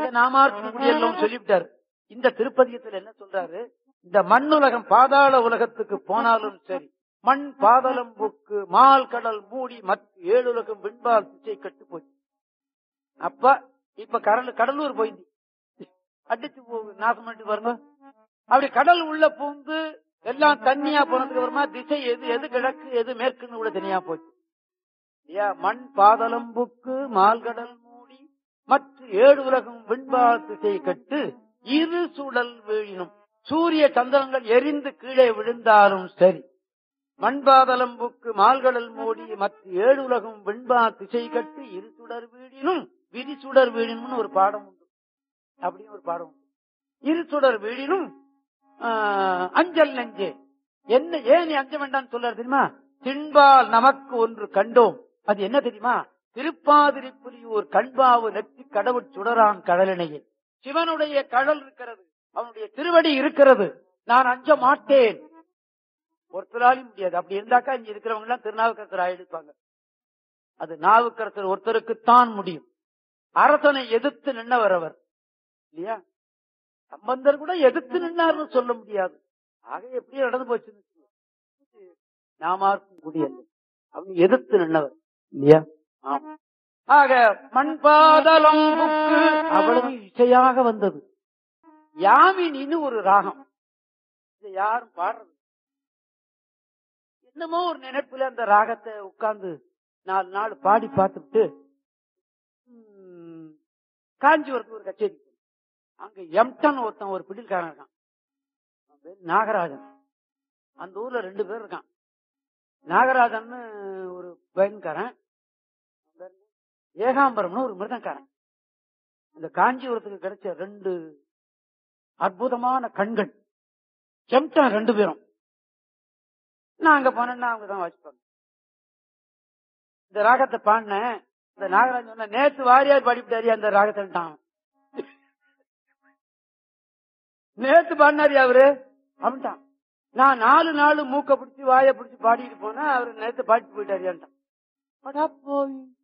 நாமார்க்கும் குடியெல்லாம் சொல்லிவிட்டாரு. இந்த திருப்பதியத்தில் என்ன சொல்றாரு? இந்த மண்ணுலகம் பாதாள உலகத்துக்கு போனாலும் சரி, மண் பாதளம் புக்கு மால் கடல் மூடி மற்ற 7 உலகம் விண்பால் திசை கட்டு போச்சு. அப்ப இப்ப கடலூர் போயிருந்து அடிச்சு நாசம் பண்ணிட்டு பாருங்க. அப்படி கடல் உள்ள பூந்து எல்லாம் தண்ணியா போனதுக்கு அப்புறமா திசை எது கிழக்கு எது மேற்குன்னு கூட தனியா போச்சு. மண் பாதளம் புக்கு மால்கடல் மூடி மற்ற 7 உலகம் விண்பால் திசை கட்டு இரு சுடல் வீழினும், சூரிய சந்திரங்கள் எரிந்து கீழே விழுந்தாலும் சரி, மண்பாதளம் புக்கு மால்கடல் மூடி மற்ற 7 உலகம் விண்பால் திசை கட்டு இரு சுடர் வீழினும் விரிசுடர் வீழினும்னு ஒரு பாடம் உண்டு. அப்படின்னு ஒரு பாடம் உண்டு. இரு சுடர் வீழினும் அஞ்சல் நெஞ்சே, என்ன ஏன் நீ அஞ்ச வேண்டாம்னு சொல்றாரு தெரியுமா? திண்பால் நமக்கு ஒன்று கண்டோம். அது என்ன தெரியுமா? திருப்பாதிரிப்புலியூர் கண்பாவு நெற்றி கடவுள் சுடரான் கடலினையே. சிவனுடைய கடல் இருக்கிறது, அவனுடைய திருவடி இருக்கிறது, நான் அஞ்ச மாட்டேன். ஒருத்தராலும் முடியாது. அப்படி இருந்தாக்கா இங்க இருக்கிறவங்க எல்லாம் திருநாவுக்கரசர் ஆயிடுப்பாங்க. அது நாவுக்கரசர் ஒருத்தருக்குத்தான் முடியும். அரசனை எதிர்த்து நின்றவர் அவர் இல்லையா? சம்பந்தர் கூட எதிர்த்து நின்னார்னு சொல்ல முடியாது. ஆக எப்படியே நடந்து போச்சு. நாமார்க்கும் குடியல்ல, அவங்க எதிர்த்து நின்றவர் இல்லையா? ஆக மண்பாதளம் புக்கு அவ்வளவு இசையாக வந்தது. யாமினின்னு ஒரு ராகம், இதை யாரும் பாடுறது என்னமோ ஒரு நினைப்புல அந்த ராகத்தை உட்கார்ந்து 4 நாள் பாடி பார்த்துட்டு காஞ்சிபுரத்துக்கு ஒரு கச்சேரி. அங்க எம்டன் ஒருத்தன் ஒரு பிடில்காரன் இருக்கான், நாகராஜன். அந்த ஊர்ல 2 பேர் இருக்கான். நாகராஜன் ஒரு பயன்காரன், ஏகாம்பரம்னு ஒரு மிருதங்காரன். இந்த காஞ்சிபுரத்துக்கு கிடைச்ச 2 அற்புதமான கண்கள் எம்டன் 2 பேரும். நான் அங்க போனேன்னா அவங்கதான் வாசிப்பாங்க. இந்த ராகத்தை பாடினேன். இந்த நாகராஜன் சொன்ன, நேற்று வாரியார் பாடிவிட்டாரியா அந்த ராகத்தான். நேத்து பாடினாரியா அவரு அப்படின்ட்டான். நான் 4 நாள் மூக்க பிடிச்சி வாய பிடிச்சி பாடிட்டு போனா அவரு நேத்து பாடிட்டு போயிட்டாரியான்ட்டான். போய்